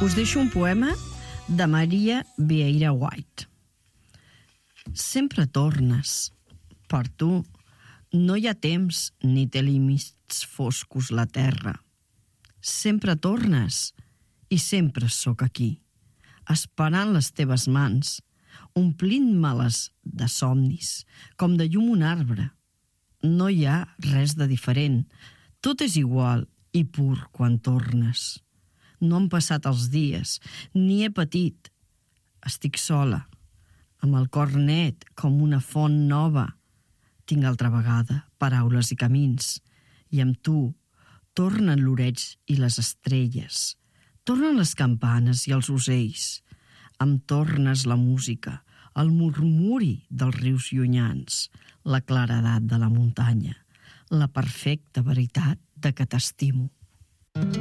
Us deixo un poema de Maria Vieira White. Sempre tornes. Per tu no hi ha temps ni té límits foscos la terra. Sempre tornes i sempre sóc aquí, esperant les teves mans, omplint-me-les de somnis, com de llum un arbre. No hi ha res de diferent, tot és igual i pur quan tornes. No han passat els dies, ni he patit. Estic sola, amb el cor net com una font nova. Tinc altra vegada paraules i camins, i amb tu tornen l'oreig i les estrelles, tornen les campanes i els ocells, em tornes la música, el murmuri dels rius llunyans, la claredat de la muntanya, la perfecta veritat de que t'estimo.